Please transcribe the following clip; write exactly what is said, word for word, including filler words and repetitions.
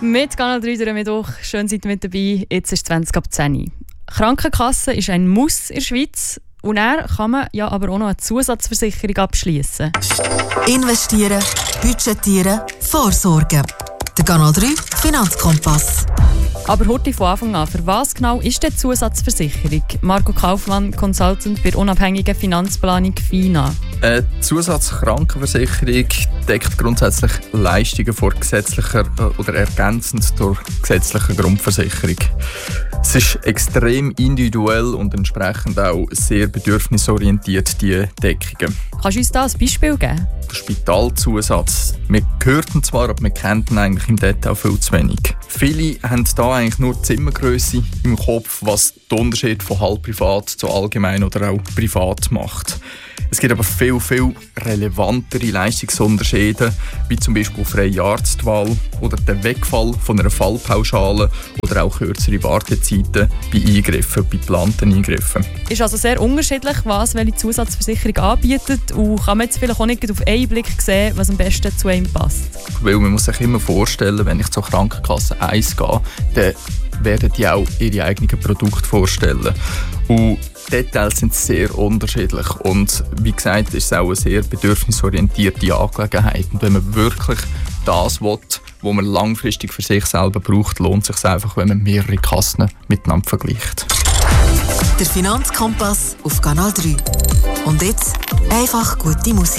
Mit Kanal drei durch Mittwoch. Schön seid ihr mit dabei. Jetzt ist zwanzig ab zehn. Krankenkasse ist ein Muss in der Schweiz. Und dann kann man ja aber auch noch eine Zusatzversicherung abschließen. Investieren, budgetieren, vorsorgen. Der Kanal drei Finanzkompass. Aber heute von Anfang an, für was genau ist die Zusatzversicherung? Marco Kaufmann, Consultant bei der unabhängigen Finanzplanung FINA. Eine Zusatzkrankenversicherung deckt grundsätzlich Leistungen vor gesetzlicher oder ergänzend durch gesetzliche Grundversicherung. Es ist extrem individuell und entsprechend auch sehr bedürfnisorientiert, die Deckungen. Kannst du uns da ein Beispiel geben? Der Spitalzusatz. Wir hört ihn zwar, aber wir kennen ihn eigentlich im Detail viel zu wenig. Viele haben da eigentlich nur die Zimmergrösse im Kopf, was den Unterschied von halb privat zu allgemein oder auch privat macht. Es gibt aber viel, viel relevantere Leistungsunterschiede, wie zum Beispiel freie Arztwahl oder der Wegfall von einer Fallpauschale oder auch kürzere Wartezeiten bei Eingriffen, bei geplanten Eingriffen. Ist also sehr unterschiedlich, was welche Zusatzversicherung anbietet, und kann man jetzt vielleicht auch nicht auf einen Blick sehen, was am besten zu einem passt. Weil man muss sich immer vorstellen, wenn ich zur Krankenkasse eins gehe, dann werden die auch ihre eigenen Produkte vorstellen. Und die Details sind sehr unterschiedlich und wie gesagt ist es auch eine sehr bedürfnisorientierte Angelegenheit. Und wenn man wirklich das will, was man langfristig für sich selber braucht, lohnt es sich einfach, wenn man mehrere Kassen miteinander vergleicht. Der Finanzkompass auf Kanal drei. Und jetzt einfach gute Musik.